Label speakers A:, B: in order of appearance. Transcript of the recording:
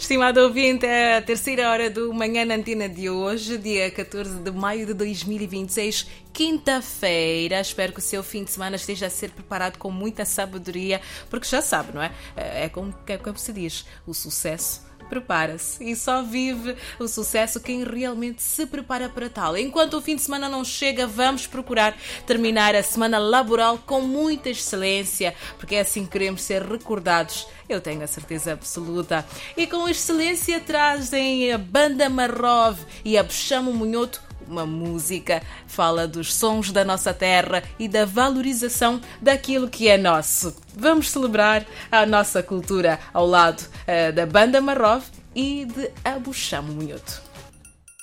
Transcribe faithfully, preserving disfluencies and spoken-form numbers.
A: Estimado ouvinte, é a terceira hora do Manhã na Antena de hoje, dia catorze de maio de dois mil e vinte e seis, quinta-feira. Espero que o seu fim de semana esteja a ser preparado com muita sabedoria, porque já sabe, não é? É como, é como se diz, o sucesso prepara-se e só vive o sucesso quem realmente se prepara para tal. Enquanto o fim de semana não chega, vamos procurar terminar a semana laboral com muita excelência, porque é assim que queremos ser recordados. Eu tenho a certeza absoluta. E com excelência trazem a Banda Marrov e a Buxamo Munhoto, uma música fala dos sons da nossa terra e da valorização daquilo que é nosso. Vamos celebrar a nossa cultura ao lado uh, da Banda Marrov e de a Buxamo Munhoto.